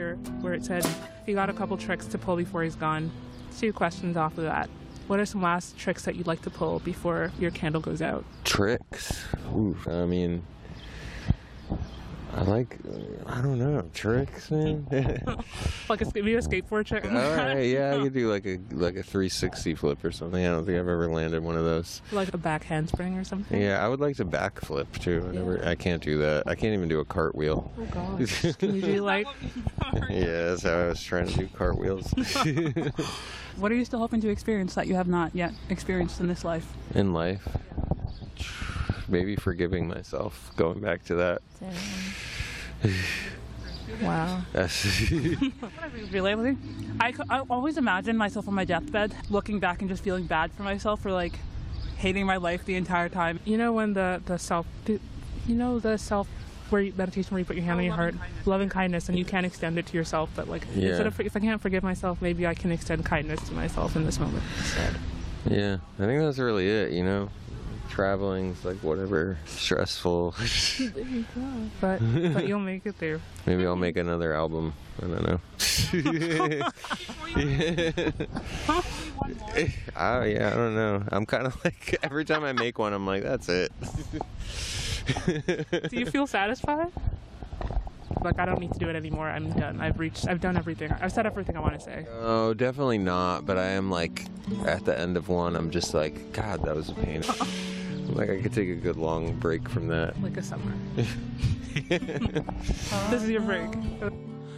earlier where it said he got a couple tricks to pull before he's gone. 2 questions off of that. What are some last tricks that you'd like to pull before your candle goes out? Tricks? Ooh, I mean, I don't know, tricks, man. Like maybe a skateboard trick? All right, yeah, I could do like a 360 flip or something. I don't think I've ever landed one of those. Like a back handspring or something? Yeah, I would like to backflip too. I can't do that. I can't even do a cartwheel. Oh gosh. Can you do like... Yeah, that's how I was trying to do cartwheels. What are you still hoping to experience that you have not yet experienced in this life? In life? Maybe forgiving myself, going back to that. Wow. Really? I always imagine myself on my deathbed, looking back and just feeling bad for myself for like hating my life the entire time. You know when the self meditation where you put your hand on your heart, loving kindness, and you can't extend it to yourself, but like instead of, if I can't forgive myself, maybe I can extend kindness to myself in this moment instead. Yeah, I think that's really it, you know. Traveling's like whatever, stressful. but you'll make it there. Maybe I'll make another album. I don't know. I don't know. I'm kind of like, every time I make one, I'm like, that's it. Do you feel satisfied? Like, I don't need to do it anymore. I'm done. I've done everything. I've said everything I want to say. Oh, definitely not. But I am like, at the end of one, I'm just like, God, that was a pain. Like, I could take a good long break from that. Like a summer. This is your break.